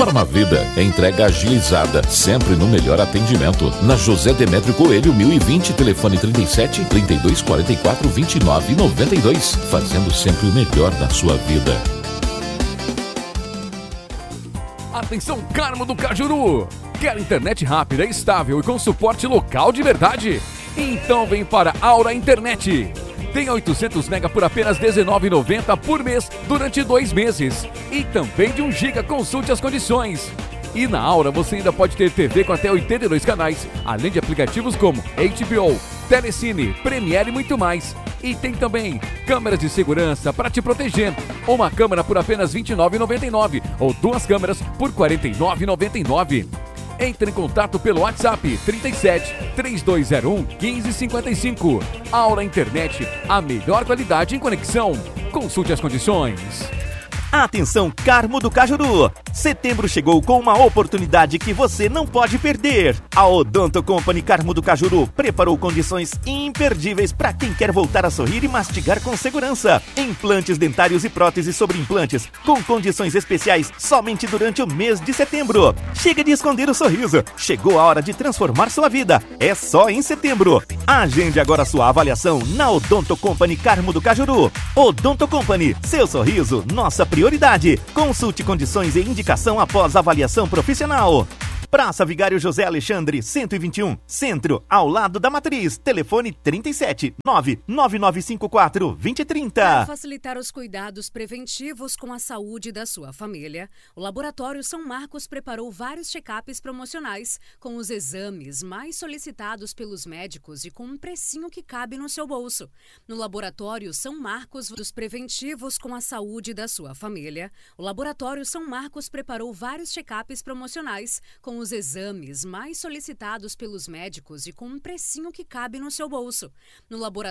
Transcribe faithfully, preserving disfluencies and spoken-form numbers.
Farmavida, entrega agilizada, sempre no melhor atendimento. Na José Demétrio Coelho, mil e vinte, telefone trinta e sete, trinta e dois, quarenta e quatro, vinte e nove, noventa e dois. Fazendo sempre o melhor na sua vida. Atenção, Carmo do Cajuru! Quer internet rápida, estável e com suporte local de verdade? Então vem para Aura Internet. Tem oitocentos mega por apenas dezenove reais e noventa centavos por mês durante dois meses. E também de um giga, consulte as condições. E na Aura você ainda pode ter T V com até oitenta e dois canais, além de aplicativos como H B O, Telecine, Premiere e muito mais. E tem também câmeras de segurança para te proteger. Uma câmera por apenas vinte e nove reais e noventa e nove centavos ou duas câmeras por quarenta e nove reais e noventa e nove centavos. Entre em contato pelo WhatsApp trinta e sete, três dois zero um, um cinco cinco cinco. Aura Internet, a melhor qualidade em conexão. Consulte as condições. Atenção, Carmo do Cajuru! Setembro chegou com uma oportunidade que você não pode perder. A Odonto Company Carmo do Cajuru preparou condições imperdíveis para quem quer voltar a sorrir e mastigar com segurança. Implantes dentários e próteses sobre implantes, com condições especiais somente durante o mês de setembro. Chega de esconder o sorriso. Chegou a hora de transformar sua vida. É só em setembro. Agende agora sua avaliação na Odonto Company Carmo do Cajuru. Odonto Company, seu sorriso, nossa prioridade. Prioridade. Consulte condições e indicação após avaliação profissional. Praça Vigário José Alexandre, cento e vinte e um, Centro, ao lado da Matriz. Telefone trinta e sete, nove nove nove cinco quatro, dois zero três zero. Para facilitar os cuidados preventivos com a saúde da sua família, o Laboratório São Marcos preparou vários check-ups promocionais com os exames mais solicitados pelos médicos e com um precinho que cabe no seu bolso. No Laboratório São Marcos, dos preventivos com a saúde da sua família, o Laboratório São Marcos preparou vários check-ups promocionais com os exames mais solicitados pelos médicos e com um precinho que cabe no seu bolso. No laboratório